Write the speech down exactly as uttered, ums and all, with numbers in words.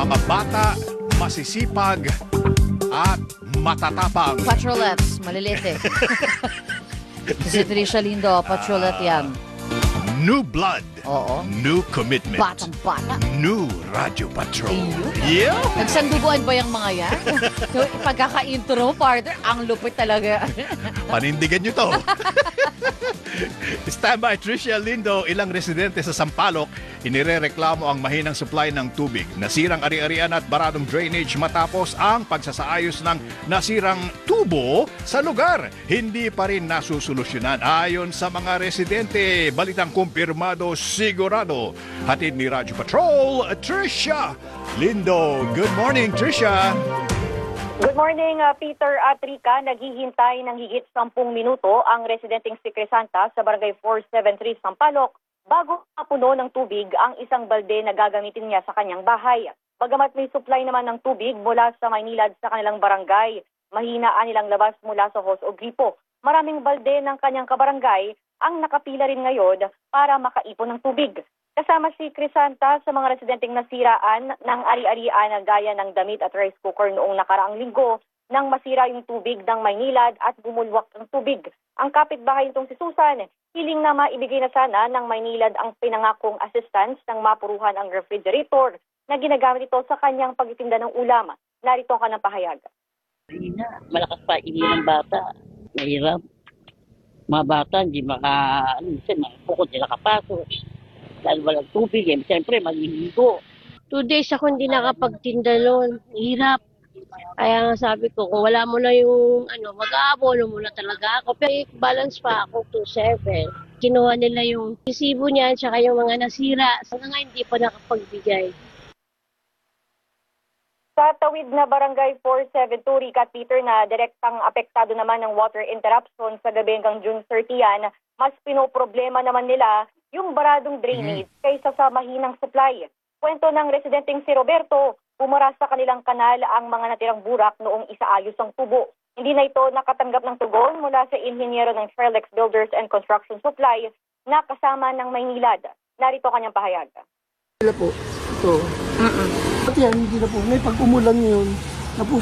mga bata, masisipag, at matatapang. Patrolettes, maliliit eh. Si Trisha Lindo, patrolette yan. New blood. Oo. New commitment. Batang-bata. New Radio Patrol. Iyo. Yeah. Nagsandubuan ba yung mga yan? Yung pagkaka-intro, partner, ang lupit talaga. Panindigan nyo to. Stand by, Trisha Lindo. Ilang residente sa Sampaloc inirereklamo ang mahinang supply ng tubig, nasirang ari-arian at baradong drainage matapos ang pagsasaayos ng nasirang tubo sa lugar. Hindi pa rin nasusolusyonan ayon sa mga residente. Balitang kumpirmado, sigurado. Hatid ni Radyo Patrol, Trisha Lindo. Good morning, Trisha. Good morning, uh, Peter at Rica. Naghihintay ng higit sampung minuto ang residenteng si Crisanta sa Barangay four seventy-three, Sampaloc bago mapuno ng tubig ang isang balde na gagamitin niya sa kanyang bahay. Bagamat may supply naman ng tubig mula sa Maynilad sa kanilang barangay, mahina ang nilang labas mula sa hose o gripo. Maraming balde ng kanyang kabarangay ang nakapila rin ngayon para makaipon ng tubig. Kasama si Crisanta sa mga residenteng nasiraan ng ari-arian na gaya ng damit at rice cooker noong nakaraang linggo nang masira yung tubig ng Maynilad at bumulwak ng tubig. Ang kapitbahay nitong si Susan, hiling na maibigay na sana ng Maynilad ang pinangakong assistance ng mapuruhan ang refrigerator na ginagamit ito sa kanyang pagtitinda ng ulam. Narito ka ng pahayag. Malakas pa ini ng bata. Mahirap. Mga bata, hindi maka, ano, mga pukot nila kapasok. Dahil walang tubig, eh. Siyempre, maghihiko. Two days ako hindi nakapagtinda noon. Hirap. Kaya nga sabi ko, kung wala mo na yung, ano, mag-aabono mo na talaga ako. Pero balance pa ako to seven. Kinuha nila yung resibo niyan, tsaka yung mga nasira. Hanggang nga hindi pa nakapagbigay. Sa tawid na Barangay four seventy-two, Rica at Peter, na direktang apektado naman ng water interruption sa gabi hanggang June thirtieth yan, mas pinoproblema naman nila yung baradong drainage kaysa sa mahinang supply. Kwento ng residenteng si Roberto, umara sa kanilang kanal ang mga natirang burak noong isaayos ang tubo. Hindi na ito nakatanggap ng tugon mula sa inhinyero ng Fairlex Builders and Construction Supply na kasama ng Maynilad. Narito kanyang pahayag. Sila po, ito. Pati yan, hindi na po. May pag-umulan yun, na po